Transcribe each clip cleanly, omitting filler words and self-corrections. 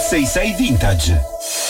666 Vintage.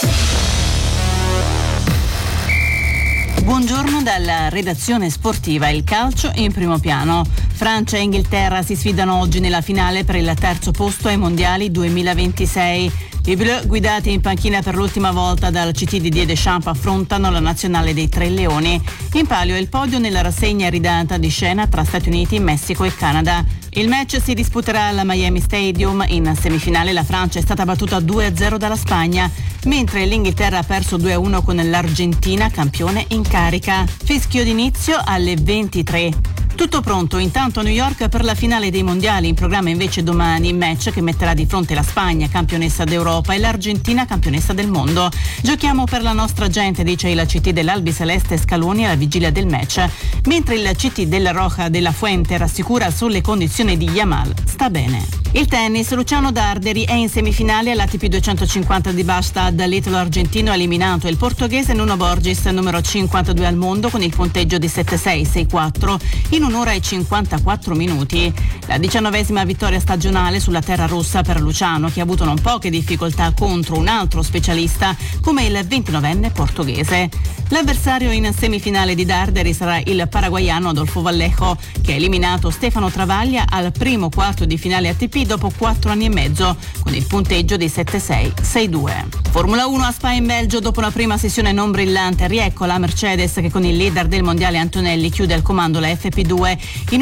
Buongiorno dalla redazione sportiva. Il calcio in primo piano. Francia e Inghilterra si sfidano oggi nella finale per il terzo posto ai mondiali 2026. I Bleu, guidati in panchina per l'ultima volta dal CT di Didier Deschamps, affrontano la nazionale dei Tre Leoni. In palio è il podio nella rassegna ridata di scena tra Stati Uniti, Messico e Canada. Il match si disputerà alla Miami Stadium. In semifinale la Francia è stata battuta 2-0 dalla Spagna, mentre l'Inghilterra ha perso 2-1 con l'Argentina, campione in carica. Fischio d'inizio alle 23. Tutto pronto intanto a New York per la finale dei mondiali, in programma invece domani match che metterà di fronte la Spagna, campionessa d'Europa, e l'Argentina, campionessa del mondo. Giochiamo per la nostra gente, dice il CT dell'Albiceleste Scaloni alla vigilia del match, mentre il CT della Roja della Fuente rassicura sulle condizioni di Yamal. Sta bene. Il tennis, Luciano Darderi è in semifinale all'ATP 250 di Bastad. L'italo argentino ha eliminato il portoghese Nuno Borges, numero 52 al mondo, con il punteggio di 7-6, 6-4 in un'ora e 54 minuti. La 19ª vittoria stagionale sulla terra russa per Luciano, che ha avuto non poche difficoltà contro un altro specialista come il 29enne portoghese. L'avversario in semifinale di Darderi sarà il paraguaiano Adolfo Vallejo, che ha eliminato Stefano Travaglia al primo quarto di finale ATP dopo 4 anni e mezzo, con il punteggio di 7-6, 6-2. Formula 1 a Spa in Belgio, dopo una prima sessione non brillante, riecco la Mercedes che con il leader del mondiale Antonelli chiude al comando la FP2 in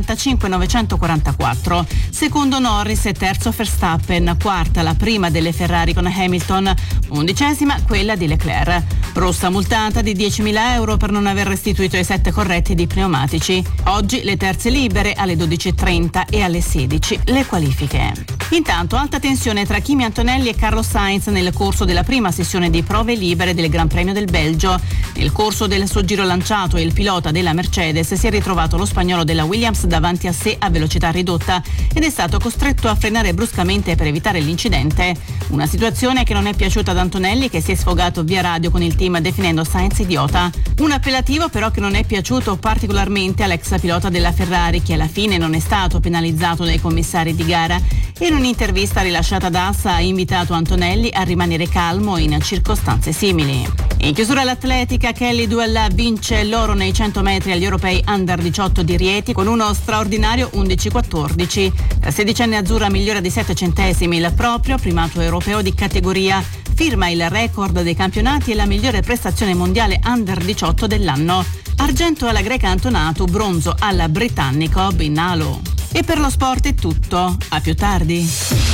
1:45.944. Secondo Norris e terzo Verstappen, quarta la prima delle Ferrari con Hamilton, 11ª quella di Leclerc. Rossa multata di 10.000 euro per non aver restituito i 7 corretti di pneumatici. Oggi le terze libere alle 12.30 e alle 16 le qualifiche. Intanto alta tensione tra Kimi Antonelli e Carlos Sainz nel corso della prima sessione di prove libere del Gran Premio del Belgio. Nel corso del suo giro lanciato il pilota della Mercedes si è ritrovato lo spagnolo della Williams davanti a sé a velocità ridotta ed è stato costretto a frenare bruscamente per evitare l'incidente. Una situazione che non è piaciuta ad Antonelli, che si è sfogato via radio con il team definendo Sainz idiota. Un appellativo però che non è piaciuto particolarmente all'ex pilota della Ferrari, che alla fine non è stato penalizzato dai commissari di gara. In un'intervista rilasciata da AS ha invitato Antonelli a rimanere calmo in circostanze simili. In chiusura all'atletica, Kelly Duella vince l'oro nei 100 metri agli europei under 18 di Rieti con uno straordinario 11-14. La sedicenne azzurra migliora di 7 centesimi il proprio primato europeo di categoria, firma il record dei campionati e la migliore prestazione mondiale under 18 dell'anno. Argento alla greca Antonatu, bronzo alla britannico Binalo. E per lo sport è tutto, a più tardi.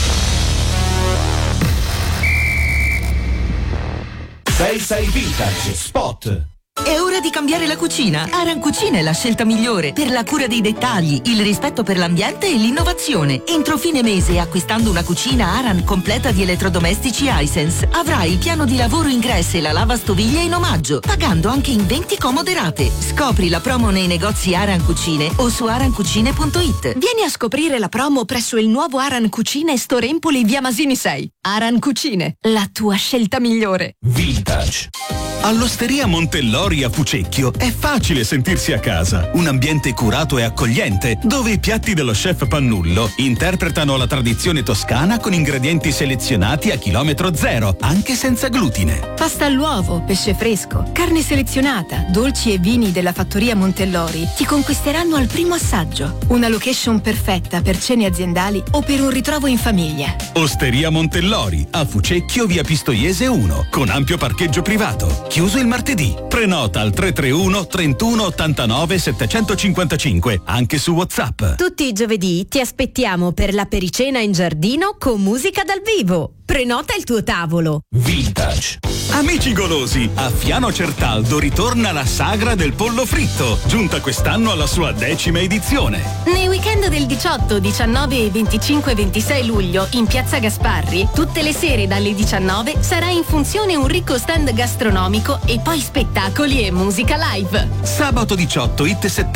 666 Vintage Spot. È ora di cambiare la cucina. Aran Cucina è la scelta migliore per la cura dei dettagli, il rispetto per l'ambiente e l'innovazione. Entro fine mese, acquistando una cucina Aran completa di elettrodomestici Hisense, avrai il piano di lavoro ingresso e la lavastoviglie in omaggio, pagando anche in 20 comode rate. Scopri la promo nei negozi Aran Cucine o su arancucine.it. Vieni a scoprire la promo presso il nuovo Aran Cucine Store Empoli via Masini 6. Aran Cucine, la tua scelta migliore. Vintage. All'Osteria Montellori a Fucecchio è facile sentirsi a casa. Un ambiente curato e accogliente, dove i piatti dello chef Pannullo interpretano la tradizione toscana con ingredienti selezionati a chilometro zero, anche senza glutine. Pasta all'uovo, pesce fresco, carne selezionata, dolci e vini della fattoria Montellori ti conquisteranno al primo assaggio. Una location perfetta per cene aziendali o per un ritrovo in famiglia. Osteria Montellori a Fucecchio via Pistoiese 1, con ampio parcheggio privato. Chiuso il martedì. Prenota al 331 31 89 755, anche su WhatsApp. Tutti i giovedì ti aspettiamo per la pericena in giardino con musica dal vivo. Prenota il tuo tavolo. Vintage. Amici golosi, a Fiano Certaldo ritorna la sagra del pollo fritto, giunta quest'anno alla sua 10ª edizione. Nei weekend del 18, 19 e 25 e 26 luglio in Piazza Gasparri, tutte le sere dalle 19 sarà in funzione un ricco stand gastronomico e poi spettacoli e musica live. Sabato 18 Hit 70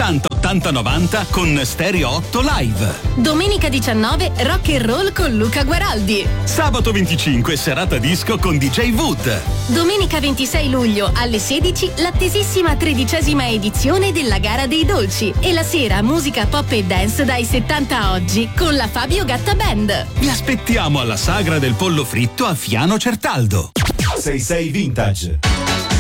80-90 con Stereo 8 Live. Domenica 19 rock and roll con Luca Guaraldi. Sabato 25 serata disco con DJ Wood. Domenica 26 luglio alle 16 l'attesissima 13ª edizione della Gara dei Dolci e la sera musica pop e dance dai 70 a oggi con la Fabio Gatta Band. Vi aspettiamo alla Sagra del Pollo Fritto a Fiano Certaldo. 66 Vintage.